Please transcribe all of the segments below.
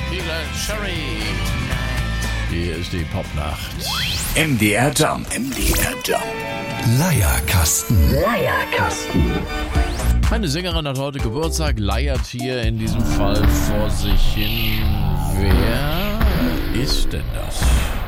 Cherry. Hier ist die Popnacht. MDR Jump. Leierkasten. Eine Sängerin hat heute Geburtstag, leiert hier in diesem Fall vor sich hin. Wer ist denn das?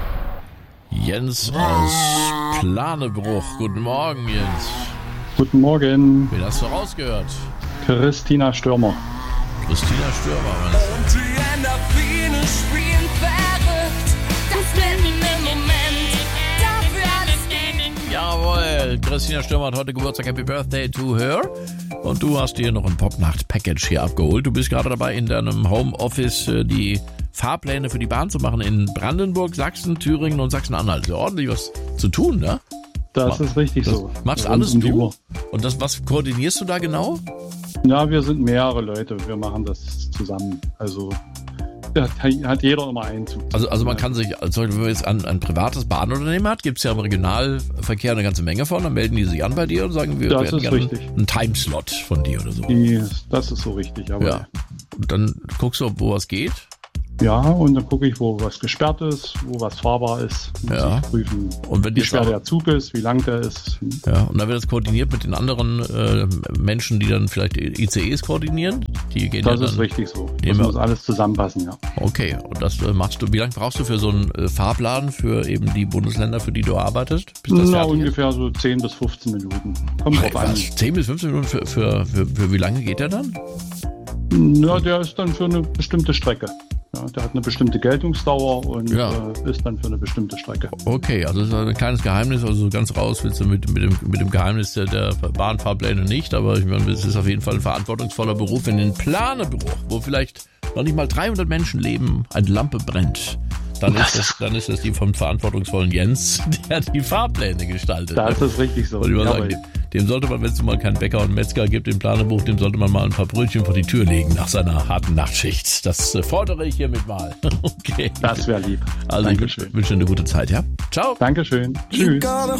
Jens aus Planebruch. Guten Morgen, Jens. Guten Morgen. Wen hast du rausgehört? Christina Stürmer. Christina Stürmer, meinst du? Und die Endorphine spielen verrückt. Das nennt ihn im Moment. Dafür alles geben. Jawohl, Christina Stürmer hat heute Geburtstag. Happy Birthday to her. Und du hast dir noch ein Popnacht-Package hier abgeholt. Du bist gerade dabei, in deinem Homeoffice die Fahrpläne für die Bahn zu machen in Brandenburg, Sachsen, Thüringen und Sachsen-Anhalt. So ordentlich was zu tun, ne? Das ist richtig so. Machst alles du? Und das, was koordinierst du da genau? Ja, wir sind mehrere Leute. Wir machen das zusammen. Also da hat jeder immer einen Zug. Also man kann sich, also wenn man jetzt ein privates Bahnunternehmen hat, gibt es ja im Regionalverkehr eine ganze Menge von, dann melden die sich an bei dir und sagen, wir hätten gerne einen Timeslot von dir oder so. Das ist so richtig, aber ja. Und dann guckst du, wo was geht. Ja, und dann gucke ich, wo was gesperrt ist, wo was fahrbar ist. Muss ich prüfen, und wenn wie schwer der Zug ist, wie lang der ist. Ja, und dann wird das koordiniert mit den anderen Menschen, die dann vielleicht ICEs koordinieren. Die gehen das ist richtig so. Das muss alles zusammenpassen, ja. Okay, und das machst du. Wie lange brauchst du für so einen Fahrplan für eben die Bundesländer, für die du arbeitest? Bis das fertig ungefähr ist? So 10 bis 15 Minuten. Kommt drauf an. 10 bis 15 Minuten für wie lange geht der dann? Ja, der ist dann für eine bestimmte Strecke. Ja, der hat eine bestimmte Geltungsdauer und ist dann für eine bestimmte Strecke. Okay, also das ist ein kleines Geheimnis, also ganz raus willst du mit dem Geheimnis der Bahnfahrpläne nicht, aber ich meine, es ist auf jeden Fall ein verantwortungsvoller Beruf, wenn in Planebruch, wo vielleicht noch nicht mal 300 Menschen leben, eine Lampe brennt. Dann ist das die vom verantwortungsvollen Jens, der die Fahrpläne gestaltet. Das ist richtig so. Wollte ich mal sagen, dem sollte man, wenn es mal keinen Bäcker und Metzger gibt im Planebruch, dem sollte man mal ein paar Brötchen vor die Tür legen nach seiner harten Nachtschicht. Das fordere ich hiermit mal. Okay. Das wäre lieb. Also Dankeschön. Ich wünsche dir eine gute Zeit, ja? Ciao. Dankeschön. Tschüss.